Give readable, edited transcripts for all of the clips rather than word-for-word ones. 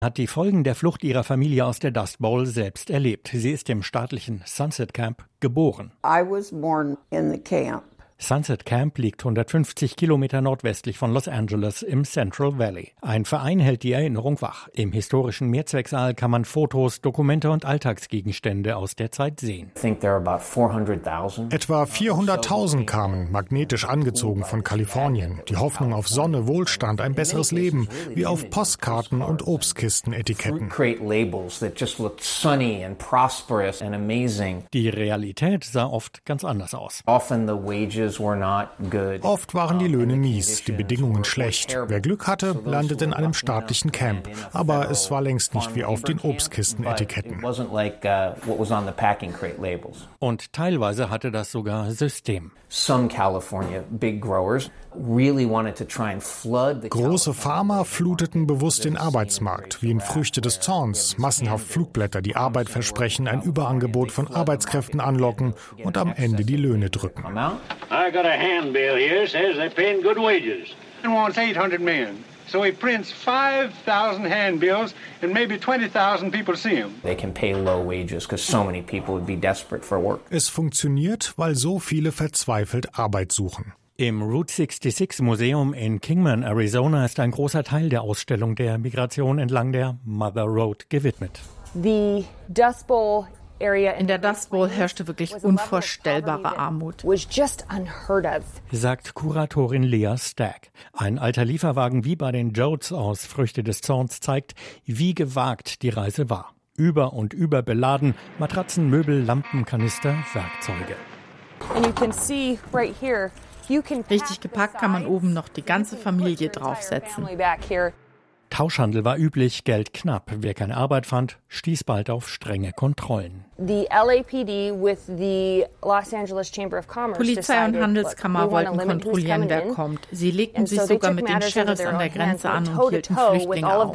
hat die Folgen der Flucht ihrer Familie aus der Dust Bowl selbst erlebt. Sie ist im staatlichen Sunset Camp geboren. I was born in the camp. Sunset Camp liegt 150 Kilometer nordwestlich von Los Angeles im Central Valley. Ein Verein hält die Erinnerung wach. Im historischen Mehrzwecksaal kann man Fotos, Dokumente und Alltagsgegenstände aus der Zeit sehen. Etwa 400.000 kamen, magnetisch angezogen von Kalifornien. Die Hoffnung auf Sonne, Wohlstand, ein besseres Leben, wie auf Postkarten und Obstkistenetiketten. Die Realität sah oft ganz anders aus. Oft waren die Löhne mies, die Bedingungen schlecht. Wer Glück hatte, landete in einem staatlichen Camp. Aber es war längst nicht wie auf den Obstkistenetiketten. Und teilweise hatte das sogar System. Große Farmer fluteten bewusst den Arbeitsmarkt, wie in Früchte des Zorns. Massenhaft Flugblätter, die Arbeit versprechen, ein Überangebot von Arbeitskräften anlocken und am Ende die Löhne drücken. I got a handbill here, says they're paying good wages. He wants 800 million. So he prints 5,000 handbills and maybe 20,000 people see him. They can pay low wages because so many people would be desperate for work. Es funktioniert, weil so viele verzweifelt Arbeit suchen. Im Route 66 Museum in Kingman, Arizona, ist ein großer Teil der Ausstellung der Migration entlang der Mother Road gewidmet. The Dust Bowl In der Dust Bowl herrschte wirklich unvorstellbare Armut, sagt Kuratorin Lea Stack. Ein alter Lieferwagen wie bei den Jodes aus Früchte des Zorns zeigt, wie gewagt die Reise war. Über und über beladen, Matratzen, Möbel, Lampen, Kanister, Werkzeuge. Richtig gepackt kann man oben noch die ganze Familie draufsetzen. Tauschhandel war üblich, Geld knapp. Wer keine Arbeit fand, stieß bald auf strenge Kontrollen. Polizei und Handelskammer wollten kontrollieren, wer kommt. Sie legten sich sogar mit den Sheriffs an der Grenze an und hielten Flüchtlinge auf.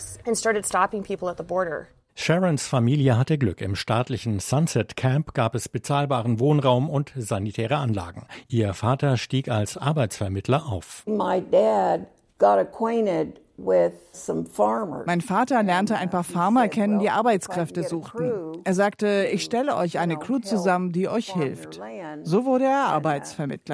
Sharons Familie hatte Glück. Im staatlichen Sunset Camp gab es bezahlbaren Wohnraum und sanitäre Anlagen. Ihr Vater stieg als Arbeitsvermittler auf. My dad got acquainted Mein Vater lernte ein paar Farmer kennen, die Arbeitskräfte suchten. Er sagte, ich stelle euch eine Crew zusammen, die euch hilft. So wurde er Arbeitsvermittler.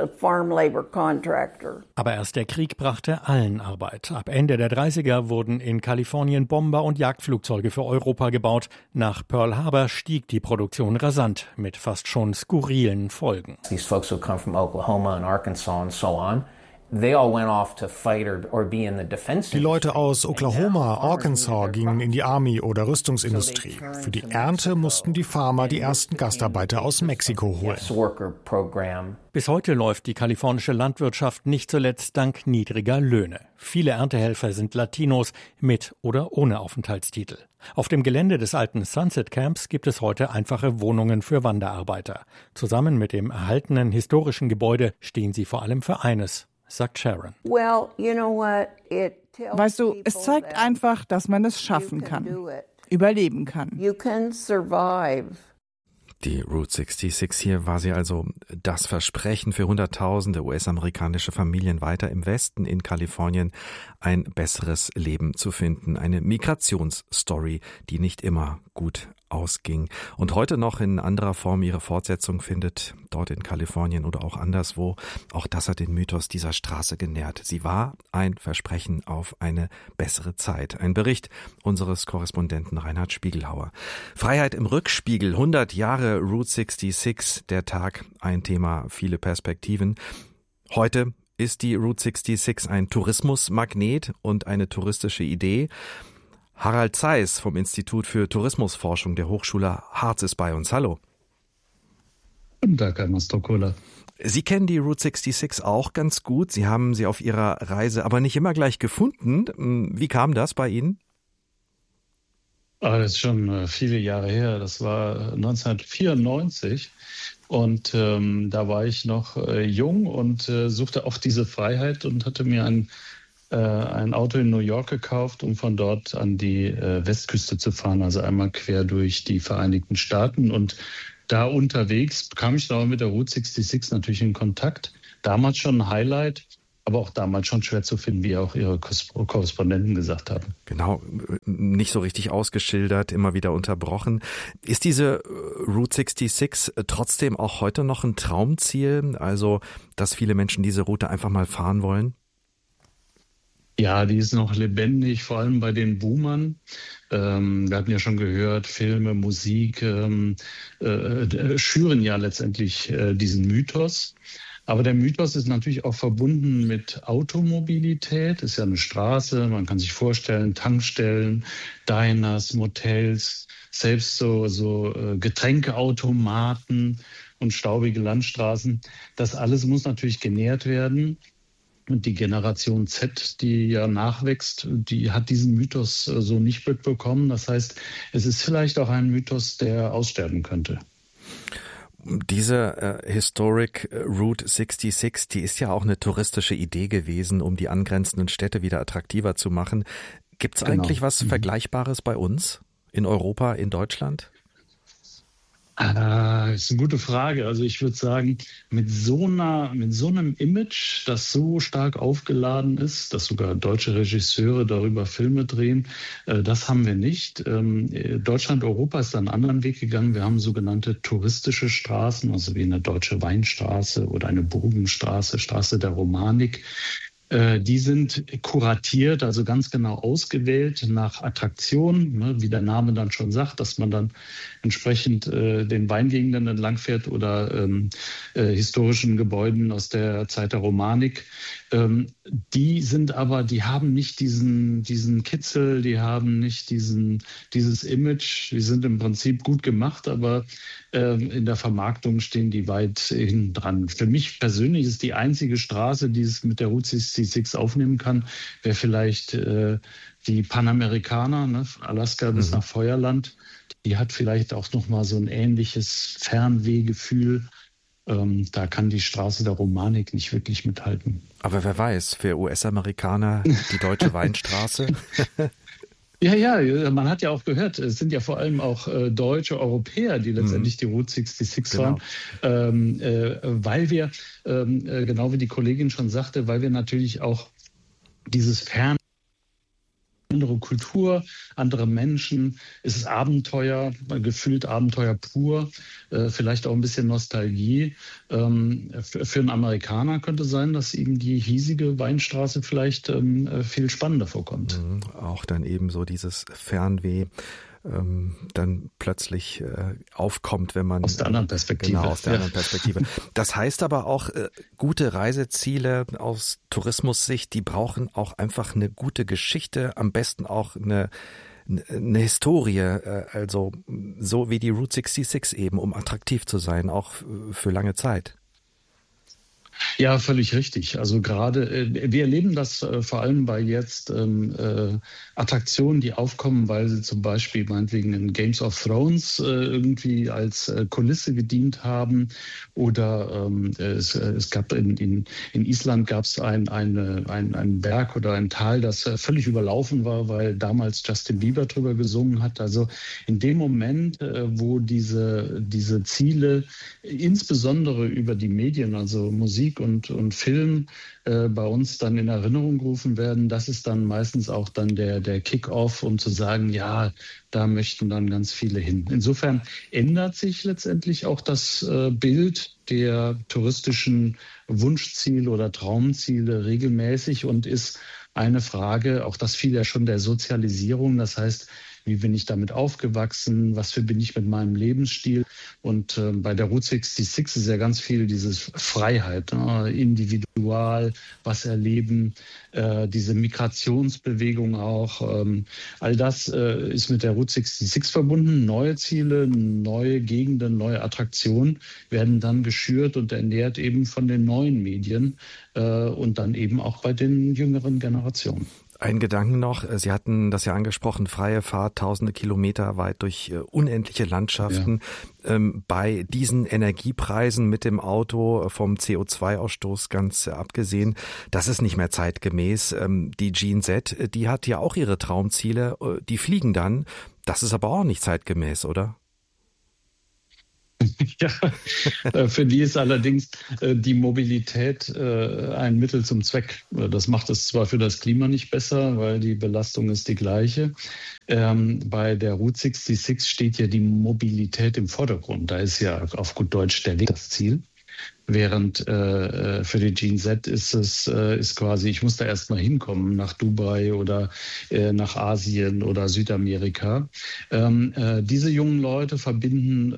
Aber erst der Krieg brachte allen Arbeit. Ab Ende der 30er wurden in Kalifornien Bomber und Jagdflugzeuge für Europa gebaut. Nach Pearl Harbor stieg die Produktion rasant, mit fast schon skurrilen Folgen. These folks would come from Oklahoma and Arkansas and so on. They all went off to fight or be in the defense. Die Leute aus Oklahoma, Arkansas gingen in die Army oder Rüstungsindustrie. Für die Ernte mussten die Farmer die ersten Gastarbeiter aus Mexiko holen. Bis heute läuft die kalifornische Landwirtschaft nicht zuletzt dank niedriger Löhne. Viele Erntehelfer sind Latinos mit oder ohne Aufenthaltstitel. Auf dem Gelände des alten Sunset Camps gibt es heute einfache Wohnungen für Wanderarbeiter. Zusammen mit dem erhaltenen historischen Gebäude stehen sie vor allem für eines, sagt Sharon. Weißt du, es zeigt einfach, dass man es schaffen kann, überleben kann. Die Route 66, hier war sie also das Versprechen für Hunderttausende US-amerikanische Familien weiter im Westen in Kalifornien ein besseres Leben zu finden. Eine Migrationsstory, die nicht immer gut ausging und heute noch in anderer Form ihre Fortsetzung findet, dort in Kalifornien oder auch anderswo. Auch das hat den Mythos dieser Straße genährt. Sie war ein Versprechen auf eine bessere Zeit. Ein Bericht unseres Korrespondenten Reinhard Spiegelhauer. Freiheit im Rückspiegel, 100 Jahre Route 66, der Tag, ein Thema, viele Perspektiven. Heute ist die Route 66 ein Tourismusmagnet und eine touristische Idee. Harald Zeiss vom Institut für Tourismusforschung der Hochschule Harz ist bei uns. Hallo. Guten Tag, Herr Mastrocola. Sie kennen die Route 66 auch ganz gut. Sie haben sie auf Ihrer Reise aber nicht immer gleich gefunden. Wie kam das bei Ihnen? Das ist schon viele Jahre her. Das war 1994. Und da war ich noch jung und suchte auch diese Freiheit und hatte mir ein Auto in New York gekauft, um von dort an die Westküste zu fahren, also einmal quer durch die Vereinigten Staaten. Und da unterwegs kam ich dann mit der Route 66 natürlich in Kontakt. Damals schon ein Highlight, aber auch damals schon schwer zu finden, wie auch Ihre Korrespondenten gesagt haben. Genau, nicht so richtig ausgeschildert, immer wieder unterbrochen. Ist diese Route 66 trotzdem auch heute noch ein Traumziel? Also, dass viele Menschen diese Route einfach mal fahren wollen? Ja, die ist noch lebendig, vor allem bei den Boomern. Wir hatten ja schon gehört, Filme, Musik schüren ja letztendlich diesen Mythos. Aber der Mythos ist natürlich auch verbunden mit Automobilität. Ist ja eine Straße, man kann sich vorstellen, Tankstellen, Diners, Motels, selbst so Getränkeautomaten und staubige Landstraßen. Das alles muss natürlich genährt werden. Und die Generation Z, die ja nachwächst, die hat diesen Mythos so nicht mitbekommen. Das heißt, es ist vielleicht auch ein Mythos, der aussterben könnte. Diese Historic Route 66, die ist ja auch eine touristische Idee gewesen, um die angrenzenden Städte wieder attraktiver zu machen. Gibt es eigentlich was Vergleichbares bei uns in Europa, in Deutschland? Das ist eine gute Frage. Also ich würde sagen, mit so einem Image, das so stark aufgeladen ist, dass sogar deutsche Regisseure darüber Filme drehen, das haben wir nicht. Deutschland, Europa ist einen anderen Weg gegangen. Wir haben sogenannte touristische Straßen, also wie eine deutsche Weinstraße oder eine Burgenstraße, Straße der Romanik. Die sind kuratiert, also ganz genau ausgewählt nach Attraktion, ne, wie der Name dann schon sagt, dass man dann entsprechend den Weingegenden entlangfährt oder historischen Gebäuden aus der Zeit der Romanik. Die haben nicht diesen Kitzel, die haben nicht dieses Image. Die sind im Prinzip gut gemacht, aber in der Vermarktung stehen die weit hinten dran. Für mich persönlich ist die einzige Straße, die es mit der Route 66 aufnehmen kann, wäre vielleicht die Panamericana, ne, von Alaska bis nach Feuerland. Die hat vielleicht auch nochmal so ein ähnliches Fernwehgefühl. Da kann die Straße der Romanik nicht wirklich mithalten. Aber wer weiß, für US-Amerikaner die deutsche Weinstraße? Ja, man hat ja auch gehört, es sind ja vor allem auch deutsche Europäer, die letztendlich die Route 66 fahren, weil wir, genau wie die Kollegin schon sagte, weil wir natürlich auch dieses andere Kultur, andere Menschen, es ist Abenteuer, gefühlt Abenteuer pur, vielleicht auch ein bisschen Nostalgie. Für einen Amerikaner könnte sein, dass ihm die hiesige Weinstraße vielleicht viel spannender vorkommt. Auch dann eben so dieses Fernweh dann plötzlich aufkommt, wenn man... Aus der anderen Perspektive. Genau, aus der anderen Perspektive. Das heißt aber auch, gute Reiseziele aus Tourismussicht, die brauchen auch einfach eine gute Geschichte, am besten auch eine Historie, also so wie die Route 66 eben, um attraktiv zu sein, auch für lange Zeit. Ja, völlig richtig. Also gerade, wir erleben das vor allem bei jetzt Attraktionen, die aufkommen, weil sie zum Beispiel meinetwegen in Games of Thrones irgendwie als Kulisse gedient haben. Oder es gab in Island gab es einen Berg oder ein Tal, das völlig überlaufen war, weil damals Justin Bieber drüber gesungen hat. Also in dem Moment, wo diese Ziele insbesondere über die Medien, also Musik und Film bei uns dann in Erinnerung gerufen werden, das ist dann meistens auch dann der Kick-off, um zu sagen, ja, da möchten dann ganz viele hin. Insofern ändert sich letztendlich auch das Bild der touristischen Wunschziele oder Traumziele regelmäßig und ist eine Frage, auch das fiel ja schon, der Sozialisierung. Das heißt, wie bin ich damit aufgewachsen? Was bin ich mit meinem Lebensstil? Und bei der Route 66 ist ja ganz viel dieses Freiheit, ne? Individual, was erleben, diese Migrationsbewegung auch. All das ist mit der Route 66 verbunden. Neue Ziele, neue Gegenden, neue Attraktionen werden dann geschürt und ernährt eben von den neuen Medien und dann eben auch bei den jüngeren Generationen. Ein Gedanken noch, Sie hatten das ja angesprochen, freie Fahrt, tausende Kilometer weit durch unendliche Landschaften. Ja. Bei diesen Energiepreisen mit dem Auto, vom CO2-Ausstoß ganz abgesehen, das ist nicht mehr zeitgemäß. Die Gen Z, die hat ja auch ihre Traumziele, die fliegen dann. Das ist aber auch nicht zeitgemäß, oder? Ja, für die ist allerdings die Mobilität ein Mittel zum Zweck. Das macht es zwar für das Klima nicht besser, weil die Belastung ist die gleiche. Bei der Route 66 steht ja die Mobilität im Vordergrund. Da ist ja auf gut Deutsch der Weg das Ziel. Während für die Gen Z ist quasi, ich muss da erst mal hinkommen nach Dubai oder nach Asien oder Südamerika. Diese jungen Leute verbinden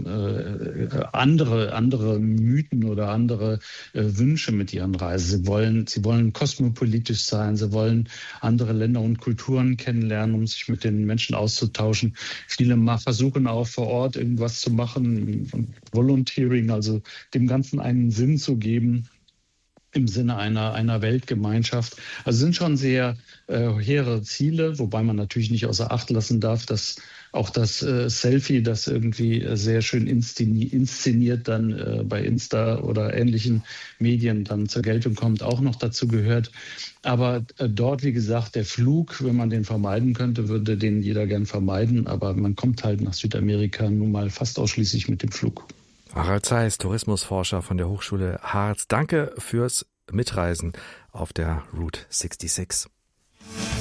andere Mythen oder andere Wünsche mit ihren Reisen. Sie wollen kosmopolitisch sein, sie wollen andere Länder und Kulturen kennenlernen, um sich mit den Menschen auszutauschen. Viele versuchen auch vor Ort irgendwas zu machen, Volunteering, also dem Ganzen einen Sinn zu geben im Sinne einer Weltgemeinschaft. Also sind schon sehr hehre Ziele, wobei man natürlich nicht außer Acht lassen darf, dass auch das Selfie, das irgendwie sehr schön inszeniert dann bei Insta oder ähnlichen Medien dann zur Geltung kommt, auch noch dazu gehört. Aber dort, wie gesagt, der Flug, wenn man den vermeiden könnte, würde den jeder gern vermeiden. Aber man kommt halt nach Südamerika nun mal fast ausschließlich mit dem Flug. Harald Zeiss, Tourismusforscher von der Hochschule Harz. Danke fürs Mitreisen auf der Route 66.